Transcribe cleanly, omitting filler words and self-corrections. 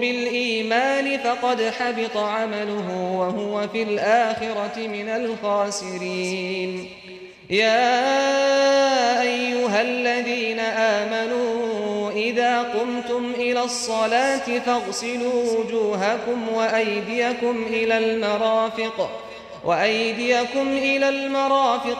بالإيمان فقد حبط عمله وهو في الآخرة من الخاسرين. يا أيها الذين آمنوا إذا قمتم إلى الصلاة فاغسلوا وجوهكم وأيديكم إلى المرافق